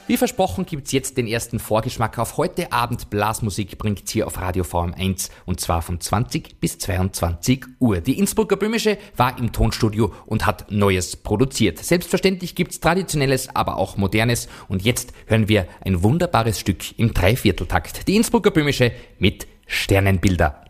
Wie versprochen gibt's jetzt den ersten Vorgeschmack auf heute Abend. Blasmusik bringt's hier auf Radio VM1 und zwar von 20 bis 22 Uhr. Die Innsbrucker Böhmische war im Tonstudio und hat Neues produziert. Selbstverständlich gibt's Traditionelles, aber auch Modernes und jetzt hören wir ein wunderbares Stück im Dreivierteltakt. Die Innsbrucker Böhmische mit Sternenbilder.